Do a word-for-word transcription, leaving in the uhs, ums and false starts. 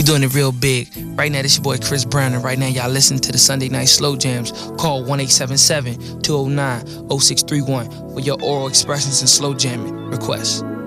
doing it real big. Right now, this your boy Chris Brown, and right now y'all listen to the Sunday Night Slow Jams. Call one eight seven seven, two oh nine, oh six three one for your oral expressions and slow jamming requests.